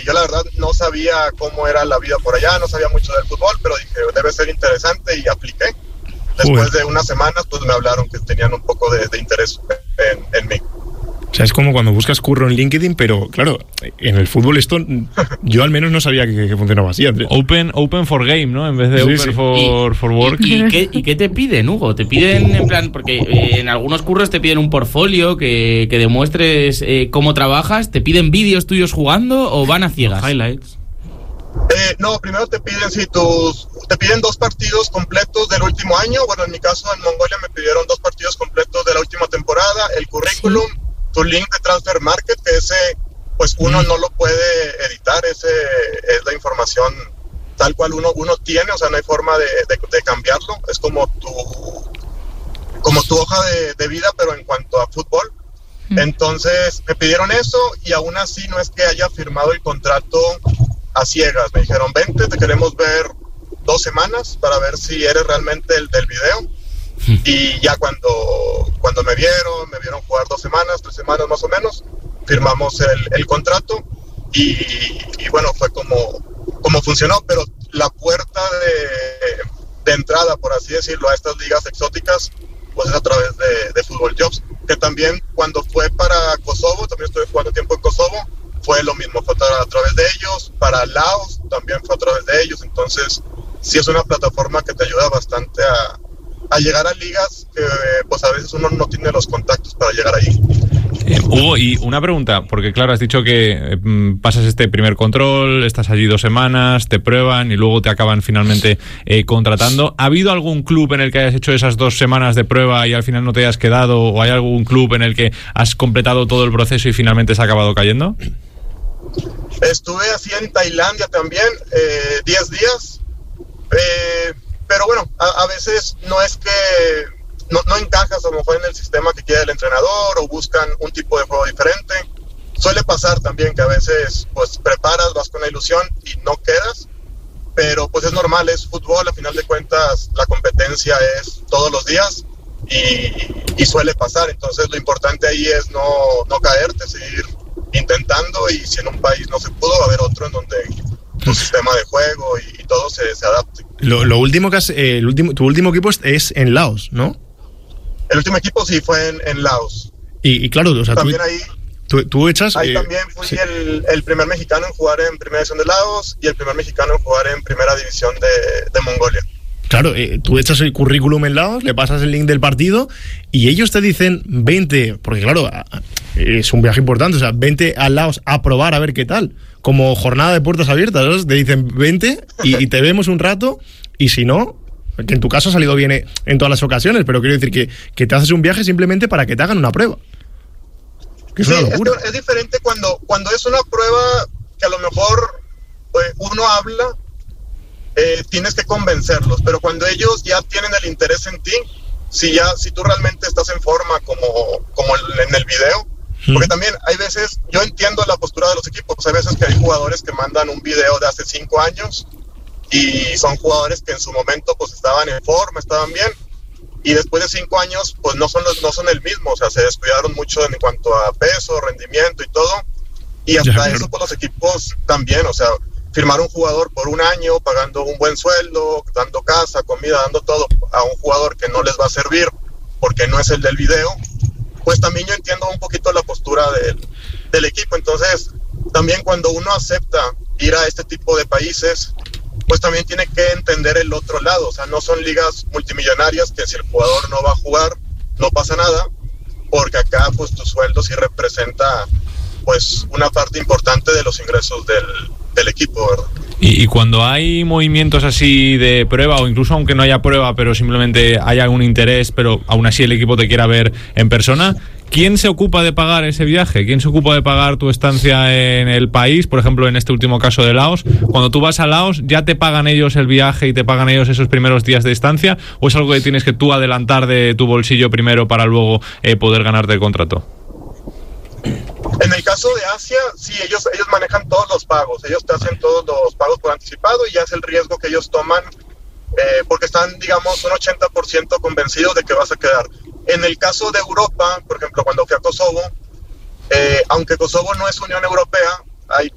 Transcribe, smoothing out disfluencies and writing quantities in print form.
yo la verdad no sabía cómo era la vida por allá, no sabía mucho del fútbol, pero dije, debe ser interesante y apliqué. Después de unas semanas, pues me hablaron que tenían un poco de interés en mí. O sea, es como cuando buscas curro en LinkedIn, pero claro, en el fútbol esto yo al menos no sabía que funcionaba así, Andrés. Open for game, ¿no? En vez de open for work. ¿Y qué te piden, Hugo? Te piden, en plan, porque en algunos curros te piden un portfolio que demuestres cómo trabajas. ¿Te piden vídeos tuyos jugando o van a ciegas? Highlights. No, primero te piden te piden 2 partidos completos del último año. Bueno, en mi caso en Mongolia me pidieron 2 partidos completos de la última temporada, el currículum, tu link de Transfer Market, que ese pues uno no lo puede editar, ese es la información tal cual uno tiene, o sea, no hay forma de cambiarlo, es como tu hoja de vida, pero en cuanto a fútbol. Entonces me pidieron eso y aún así no es que haya firmado el contrato a ciegas. Me dijeron, vente, te queremos ver 2 semanas para ver si eres realmente el del video. Y ya cuando me vieron jugar 2 semanas, 3 semanas más o menos, firmamos el contrato y bueno, fue como funcionó, pero la puerta de entrada, por así decirlo, a estas ligas exóticas, pues es a través de Football Jobs, que también cuando fue para Kosovo, también estuve jugando tiempo en Kosovo, fue lo mismo, fue a través de ellos. Para Laos también fue a través de ellos. Entonces sí es una plataforma que te ayuda bastante a llegar a ligas que pues a veces uno no tiene los contactos para llegar ahí. Hugo, y una pregunta, porque claro, has dicho que pasas este primer control, estás allí 2 semanas, te prueban y luego te acaban finalmente contratando. ¿Ha habido algún club en el que hayas hecho esas 2 semanas de prueba y al final no te hayas quedado? ¿O hay algún club en el que has completado todo el proceso y finalmente se ha acabado cayendo? Estuve así en Tailandia también, 10 días, pero bueno, a veces no es que no encajas a lo mejor en el sistema que quiere el entrenador o buscan un tipo de juego diferente. Suele pasar también que a veces pues preparas, vas con la ilusión y no quedas, pero pues es normal, es fútbol, a final de cuentas la competencia es todos los días y suele pasar. Entonces lo importante ahí es no caerte, seguir intentando, y si en un país no se pudo, va a haber otro en donde tu sistema de juego y todo se adapte. Lo último que tu último equipo es en Laos, ¿no? El último equipo sí fue en Laos. Y claro, o sea, también tú echas... Ahí también fui el primer mexicano en jugar en primera división de Laos y el primer mexicano en jugar en primera división de Mongolia. Claro, tú echas el currículum en Laos, le pasas el link del partido y ellos te dicen, vente, porque claro, es un viaje importante, o sea, vente a Laos a probar a ver qué tal, como jornada de puertas abiertas, ¿no? Te dicen, vente y te vemos un rato, y si no, que en tu caso ha salido bien en todas las ocasiones, pero quiero decir que te haces un viaje simplemente para que te hagan una prueba. Que es una locura. Es diferente cuando es una prueba que a lo mejor uno habla, tienes que convencerlos, pero cuando ellos ya tienen el interés en ti, si tú realmente estás en forma como en el video, porque también hay veces, yo entiendo la postura de los equipos, hay veces que hay jugadores que mandan un video de hace 5 años y son jugadores que en su momento pues estaban en forma, estaban bien, y después de 5 años pues no son el mismo, o sea, se descuidaron mucho en cuanto a peso, rendimiento y todo, y hasta eso pues los equipos también, o sea, firmar un jugador por 1 año pagando un buen sueldo, dando casa, comida, dando todo a un jugador que no les va a servir porque no es el del video, pues también yo entiendo un poquito la postura del equipo. Entonces también cuando uno acepta ir a este tipo de países, pues también tiene que entender el otro lado, o sea, no son ligas multimillonarias que si el jugador no va a jugar no pasa nada, porque acá pues tu sueldo sí representa pues una parte importante de los ingresos del equipo, ¿verdad? Y cuando hay movimientos así de prueba, o incluso aunque no haya prueba, pero simplemente hay algún interés, pero aún así el equipo te quiera ver en persona, ¿quién se ocupa de pagar ese viaje? ¿Quién se ocupa de pagar tu estancia en el país? Por ejemplo, en este último caso de Laos, cuando tú vas a Laos, ¿ya te pagan ellos el viaje y te pagan ellos esos primeros días de estancia? ¿O es algo que tienes que tú adelantar de tu bolsillo primero para luego poder ganarte el contrato? En el caso de Asia, sí, ellos manejan todos los pagos, ellos te hacen todos los pagos por anticipado y ya es el riesgo que ellos toman, porque están, digamos, un 80% convencidos de que vas a quedar. En el caso de Europa, por ejemplo, cuando fui a Kosovo, aunque Kosovo no es Unión Europea, hay